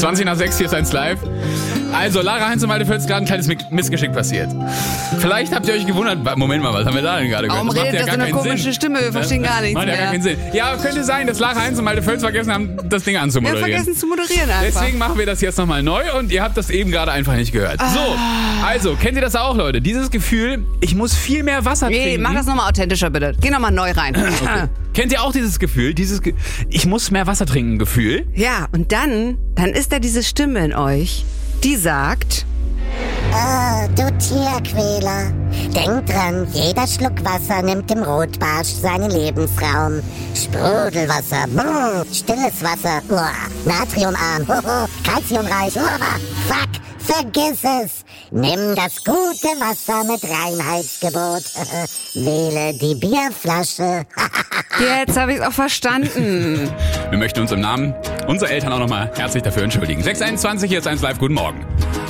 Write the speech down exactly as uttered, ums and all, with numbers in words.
zwanzig nach sechs, hier ist eins live. Also, Lara Heinz und Malte Völz, gerade ein kleines Missgeschick passiert. Vielleicht habt ihr euch gewundert, Moment mal, was haben wir da denn gerade gehört? Warum das redet ja das so eine komische Sinn. Stimme? Wir verstehen gar nichts Macht ja mehr. gar keinen Sinn. Ja, könnte sein, dass Lara Heinz und Malte Völz vergessen haben, das Ding Wir haben anzumoderieren. vergessen zu moderieren einfach. Deswegen machen wir das jetzt nochmal neu und ihr habt das eben gerade einfach nicht gehört. Ah. So, also, kennt ihr das auch, Leute? Dieses Gefühl, ich muss viel mehr Wasser Nee, trinken. mach das nochmal authentischer bitte. Geh nochmal neu rein. Okay. Kennt ihr auch dieses Gefühl, dieses Ge- ich muss mehr Wasser trinken Gefühl? Ja, und dann, dann ist da diese Stimme in euch, die sagt... Ah, du Tierquäler. Denk dran, jeder Schluck Wasser nimmt dem Rotbarsch seinen Lebensraum. Sprudelwasser, brr, stilles Wasser, uah, natriumarm, hoho, kalziumreich, uah, fuck, vergiss es. Nimm das gute Wasser mit Reinheitsgebot. Wähle die Bierflasche. Jetzt habe ich es auch verstanden. Wir möchten uns im Namen unserer Eltern auch nochmal herzlich dafür entschuldigen. sechs Uhr einundzwanzig, hier ist eins live, guten Morgen.